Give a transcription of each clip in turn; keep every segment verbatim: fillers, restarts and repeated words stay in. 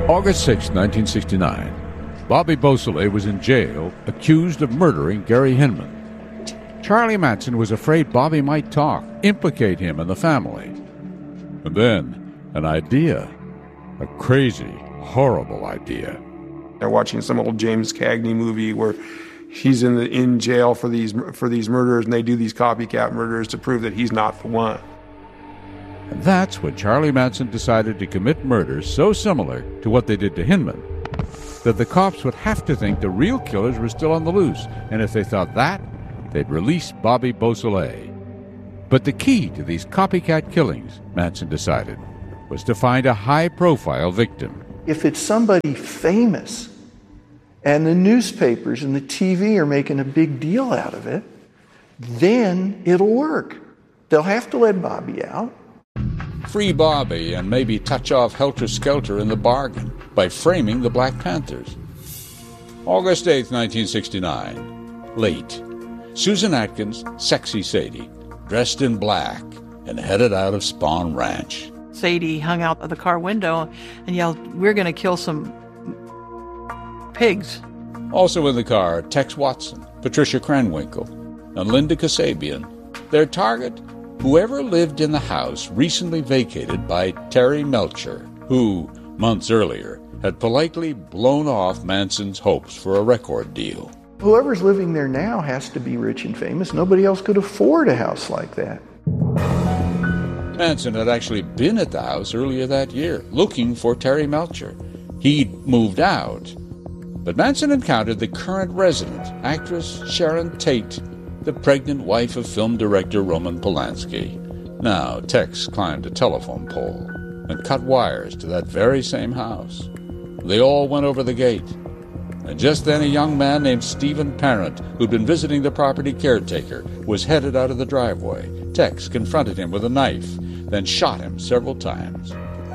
August sixth, nineteen sixty-nine. Bobby Beausoleil was in jail, accused of murdering Gary Hinman. Charlie Manson was afraid Bobby might talk, implicate him and the family. And then, an idea. A crazy, horrible idea. They're watching some old James Cagney movie where he's in the in jail for these for these murders, and they do these copycat murders to prove that he's not the one. And that's when Charlie Manson decided to commit murders so similar to what they did to Hinman that the cops would have to think the real killers were still on the loose, and if they thought that, they'd release Bobby Beausoleil. But the key to these copycat killings, Manson decided, was to find a high-profile victim. If it's somebody famous, and the newspapers and the T V are making a big deal out of it, then it'll work. They'll have to let Bobby out. Free Bobby and maybe touch off Helter Skelter in the bargain by framing the Black Panthers. August eighth, nineteen sixty-nine. Late. Susan Atkins, sexy Sadie, dressed in black and headed out of Spahn Ranch. Sadie hung out of the car window and yelled, "We're going to kill some pigs." Also in the car, Tex Watson, Patricia Krenwinkel, and Linda Kasabian. Their target? Whoever lived in the house recently vacated by Terry Melcher, who, months earlier, had politely blown off Manson's hopes for a record deal. Whoever's living there now has to be rich and famous. Nobody else could afford a house like that. Manson had actually been at the house earlier that year, looking for Terry Melcher. He'd moved out. But Manson encountered the current resident, actress Sharon Tate, the pregnant wife of film director Roman Polanski. Now, Tex climbed a telephone pole and cut wires to that very same house. They all went over the gate. And just then a young man named Stephen Parent, who'd been visiting the property caretaker, was headed out of the driveway. Tex confronted him with a knife, then shot him several times.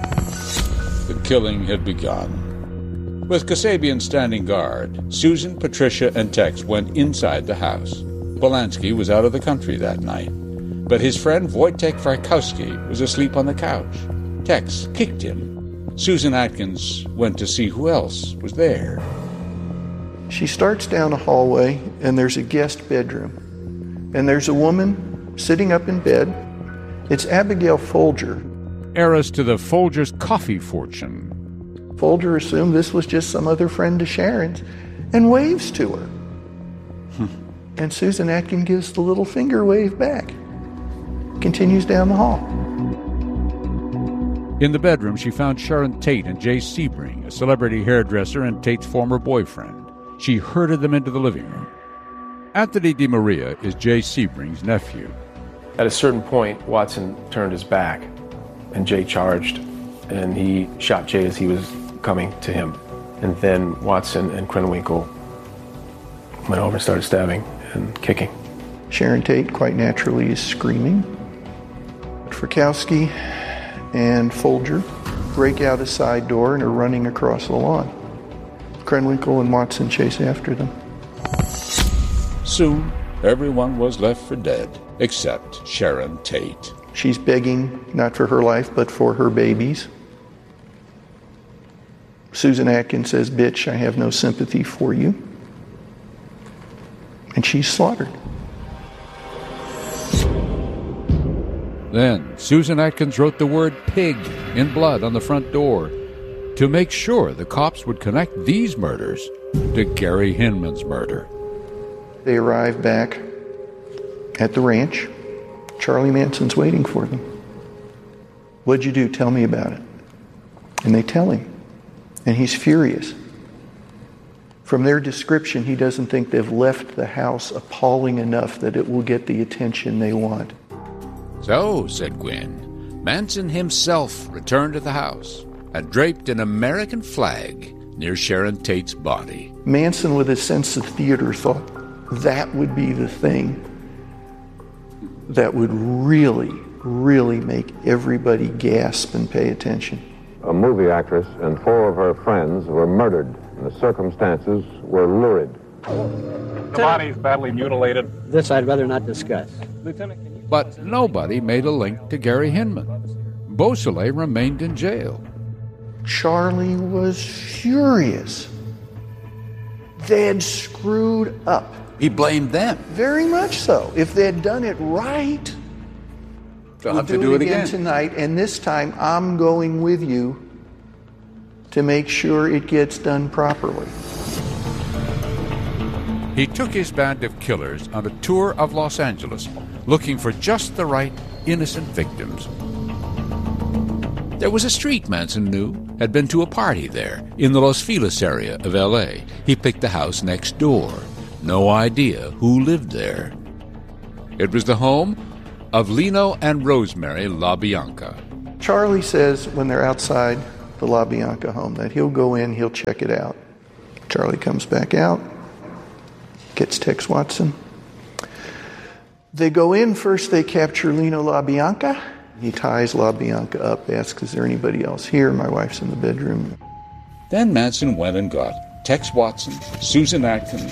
The killing had begun. With Kasabian standing guard, Susan, Patricia, and Tex went inside the house. Polanski was out of the country that night, but his friend Wojtek Farkowski was asleep on the couch. Tex kicked him. Susan Atkins went to see who else was there. She starts down a hallway, and there's a guest bedroom. And there's a woman sitting up in bed. It's Abigail Folger. Heiress to the Folger's coffee fortune. Folger assumed this was just some other friend of Sharon's and waves to her. And Susan Atkins gives the little finger wave back. Continues down the hall. In the bedroom, she found Sharon Tate and Jay Sebring, a celebrity hairdresser and Tate's former boyfriend. She herded them into the living room. Anthony DiMaria is Jay Sebring's nephew. At a certain point, Watson turned his back, and Jay charged, and he shot Jay as he was coming to him. And then Watson and Krenwinkel went over and started stabbing and kicking. Sharon Tate, quite naturally, is screaming. Farkowski and Folger break out a side door and are running across the lawn. Krenwinkel and Watson chase after them. Soon, everyone was left for dead, except Sharon Tate. She's begging, not for her life, but for her babies. Susan Atkins says, "Bitch, I have no sympathy for you." And she's slaughtered. Then, Susan Atkins wrote the word pig in blood on the front door to make sure the cops would connect these murders to Gary Hinman's murder. They arrive back at the ranch. Charlie Manson's waiting for them. "What'd you do? Tell me about it." And they tell him. And he's furious. From their description, he doesn't think they've left the house appalling enough that it will get the attention they want. So, said Gwynn, Manson himself returned to the house and draped an American flag near Sharon Tate's body. Manson, with a sense of theater, thought that would be the thing that would really, really make everybody gasp and pay attention. A movie actress and four of her friends were murdered, and the circumstances were lurid. The body's badly mutilated. This I'd rather not discuss. Lieutenant, can you... But nobody made a link to Gary Hinman. Beausoleil remained in jail. Charlie was furious. They'd screwed up. He blamed them. Very much so. If they'd done it right, They'll we'll have to do, do it it again, again tonight, and this time I'm going with you to make sure it gets done properly. He took his band of killers on a tour of Los Angeles, looking for just the right innocent victims. There was a street Manson knew, had been to a party there, in the Los Feliz area of L A. He picked the house next door. No idea who lived there. It was the home of Lino and Rosemary LaBianca. Charlie says when they're outside the LaBianca home that he'll go in, he'll check it out. Charlie comes back out, gets Tex Watson. They go in first, they capture Lino LaBianca. He ties LaBianca up, asks, is there anybody else here? My wife's in the bedroom. Then Manson went and got Tex Watson, Susan Atkins,